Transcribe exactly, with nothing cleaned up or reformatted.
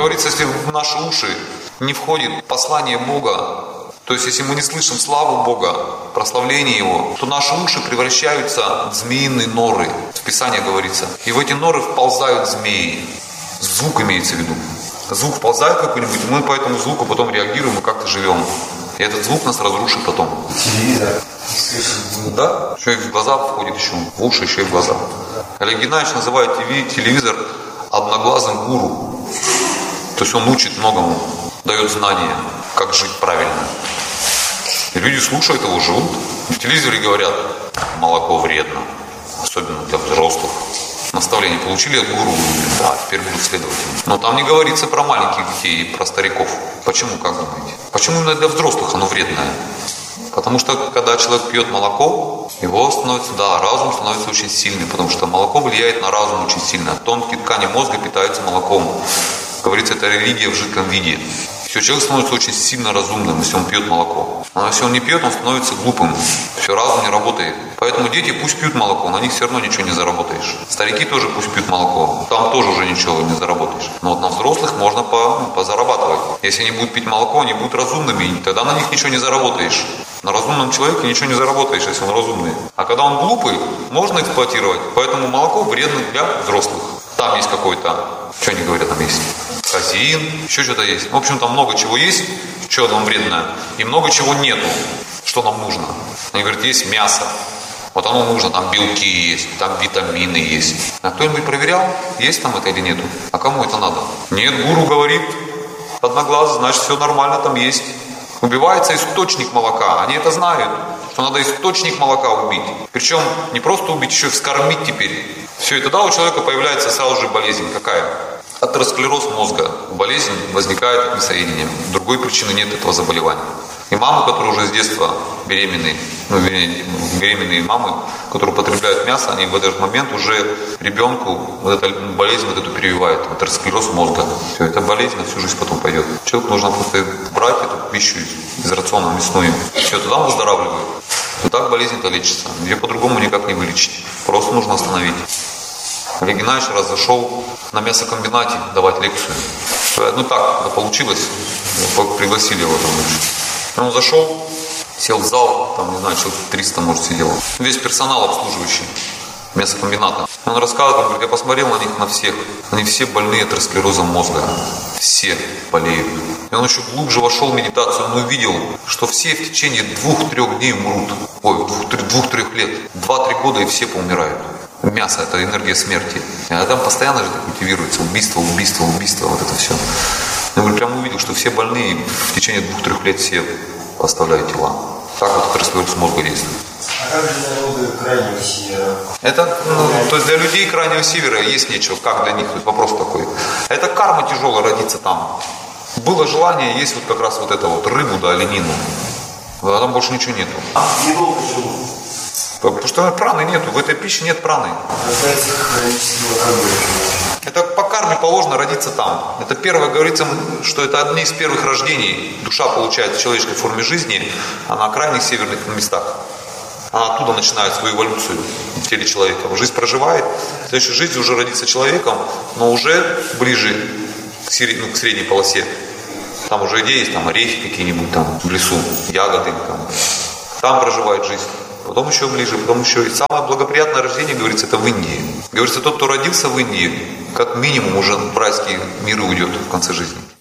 говорится, если в наши уши не входит послание Бога, то есть если мы не слышим славу Бога, прославление Его, то наши уши превращаются в змеиные норы. В Писании говорится. И в эти норы вползают змеи. Звук имеется в виду. Звук вползает какой-нибудь, мы по этому звуку потом реагируем и как-то живем. И этот звук нас разрушит потом. Телевизор. Да, еще и в глаза входит еще, в уши еще и в глаза. Олег Геннадьевич называет телевизор одноглазым гуру. То есть он учит многому, дает знания, как жить правильно. И люди слушают его, живут. В телевизоре говорят, молоко вредно, особенно для взрослых. Наставление получили от гуру, да, теперь буду следовать. Но там не говорится про маленьких детей и про стариков. Почему, как думаете? Почему именно для взрослых оно вредное? Потому что, когда человек пьет молоко, его становится, да, разум становится очень сильный, потому что молоко влияет на разум очень сильно. Тонкие ткани мозга питаются молоком. Говорится, это религия в жидком виде. Все, человек становится очень сильно разумным, если он пьет молоко. А если он не пьет, он становится глупым. Все, разум не работает. Поэтому дети пусть пьют молоко, на них все равно ничего не заработаешь. Старики тоже пусть пьют молоко, там тоже уже ничего не заработаешь. Но вот на взрослых можно по, ну, позарабатывать. Если они будут пить молоко, они будут разумными, тогда на них ничего не заработаешь. На разумном человеке ничего не заработаешь, если он разумный. А когда он глупый, можно эксплуатировать. Поэтому молоко вредно для взрослых. Там есть какой-то, что они говорят, там есть казеин, еще что-то есть. В общем, там много чего есть, что нам вредно, и много чего нету, что нам нужно. Они говорят, есть мясо, вот оно нужно, там белки есть, там витамины есть. А кто-нибудь проверял, есть там это или нету? А кому это надо? Нет, гуру говорит, одноглазый, значит все нормально там есть. Убивается источник молока, они это знают, что надо источник молока убить. Причем не просто убить, еще и вскормить теперь. Все, и тогда у человека появляется сразу же болезнь. Какая? Атеросклероз мозга. Болезнь возникает от мясоедения. Другой причины нет этого заболевания. И мамы, которые уже с детства беременные, ну, беременные мамы, которые употребляют мясо, они в этот момент уже ребенку вот эту болезнь вот эту прививают. Атеросклероз мозга. Все, эта болезнь на всю жизнь потом пойдет. Человеку нужно просто брать эту пищу из рациона мясную. Все, тогда он выздоравливает. И так болезнь-то лечится. Ее по-другому никак не вылечить. Просто нужно остановить. Олег Геннадьевич раз зашел на мясокомбинате давать лекцию. Ну так, да получилось. Пригласили его там. Он зашел, сел в зал, там, не знаю, человек триста, может, сидело. Весь персонал обслуживающий мясокомбината. Он рассказывает, он говорит, я посмотрел на них, на всех. Они все больные атеросклерозом мозга. Все болеют. И он еще глубже вошел в медитацию, он увидел, что все в течение двух-трех дней умрут. Ой, двух-трех лет. Два-три года и все поумирают. Мясо – это энергия смерти. А там постоянно же так культивируется убийство, убийство, убийство, вот это все. Я говорю, прямо увидел, что все больные в течение двух-трех лет все оставляют тела. Так вот атеросклероз мозга действует. А как же народы крайнего севера? Это, ну, то есть для людей крайнего севера есть нечего. Как для них? То есть вопрос такой. Это карма тяжелая родиться там. Было желание есть вот как раз вот это вот рыбу, да, оленину. А там больше ничего нету. А, недолго живут. Потому что праны нету, в этой пище нет праны. Это по карме положено родиться там. Это первое, говорится, что это одни из первых рождений. Душа получает в человеческой форме жизни, а на крайних северных местах. Она оттуда начинает свою эволюцию в теле человека. Жизнь проживает, в следующей жизни уже родится человеком, но уже ближе к, сери... ну, к средней полосе. Там уже где есть там орехи какие-нибудь там в лесу, ягоды. Там, там проживает жизнь. Потом еще ближе, потом еще. И самое благоприятное рождение, говорится, это в Индии. Говорится, тот, кто родился в Индии, как минимум уже в райские миры уйдет в конце жизни.